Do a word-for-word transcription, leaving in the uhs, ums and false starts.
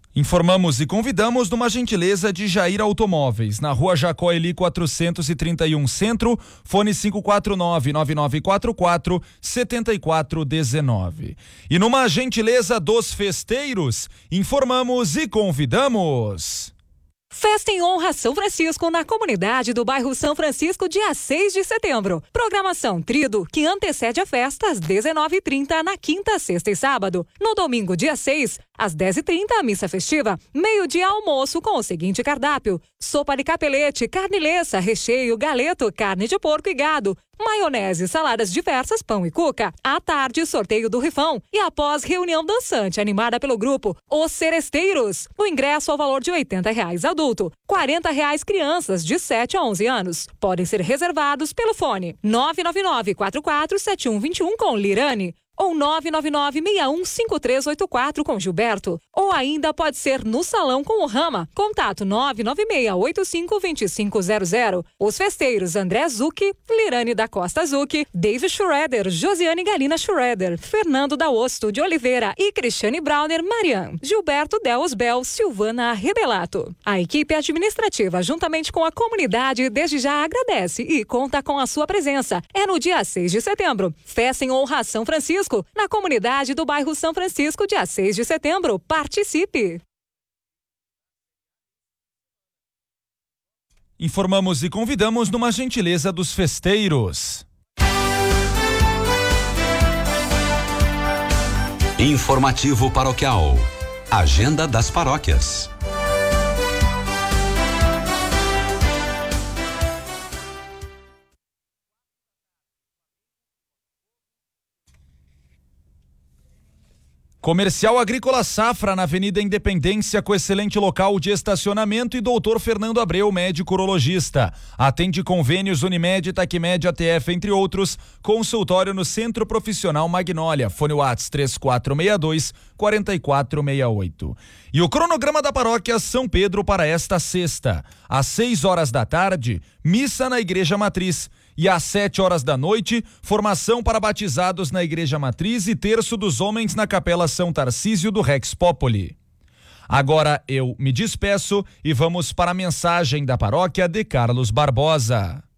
Informamos e convidamos numa gentileza de Jair Automóveis, na rua Jacó Eli quatrocentos e trinta e um Centro, fone cinco quatro nove, nove nove quatro quatro, sete quatro um nove. E numa gentileza dos festeiros, informamos e convidamos. Festa em honra São Francisco na comunidade do bairro São Francisco, dia seis de setembro. Programação Trido, que antecede a festa às dezenove e trinta na quinta, sexta e sábado. No domingo, dia seis, às dez e trinta, a missa festiva. Meio-dia, almoço com o seguinte cardápio: sopa de capelete, carne leça, recheio, galeto, carne de porco e gado, maionese, saladas diversas, pão e cuca. À tarde, sorteio do rifão. E após, reunião dançante animada pelo grupo Os Seresteiros. O ingresso ao valor de oitenta reais adulto, quarenta reais crianças de sete a onze anos. Podem ser reservados pelo fone nove nove nove, quatro quatro sete um dois um com Lirane ou nove nove nove, seis um cinco três oito quatro com Gilberto. Ou ainda pode ser no salão com o Rama. Contato nove nove seis oito cinco dois cinco zero zero. Os festeiros André Zucchi, Lirane da Costa Zucchi, Dave Schroeder, Josiane Galina Schroeder, Fernando da Osto de Oliveira e Cristiane Brauner Marian, Gilberto Del Osbel, Silvana Rebelato. A equipe administrativa, juntamente com a comunidade, desde já agradece e conta com a sua presença. É no dia seis de setembro. Festa em honra São Francisco, na comunidade do bairro São Francisco, dia seis de setembro. Participe! Informamos e convidamos numa gentileza dos festeiros. Informativo Paroquial. Agenda das paróquias. Comercial Agrícola Safra, na Avenida Independência, com excelente local de estacionamento, e doutor Fernando Abreu, médico urologista. Atende convênios Unimed, Tacmed, A T F, entre outros. Consultório no Centro Profissional Magnólia. Fone WhatsApp três quatro seis dois, quatro quatro seis oito. E o cronograma da paróquia São Pedro para esta sexta. Às seis horas da tarde, missa na Igreja Matriz. E às sete horas da noite, formação para batizados na Igreja Matriz e terço dos homens na Capela São Tarcísio do Rex Populi. Agora eu me despeço e vamos para a mensagem da paróquia de Carlos Barbosa.